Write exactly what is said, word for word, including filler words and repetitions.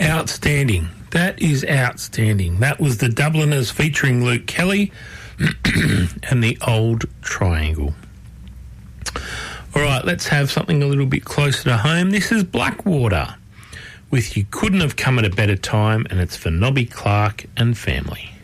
Outstanding. That is outstanding. That was the Dubliners featuring Luke Kelly and the Old Triangle. All right, let's have something a little bit closer to home. This is Blackwater with You Couldn't Have Come at a Better Time, and it's for Nobby Clark and family.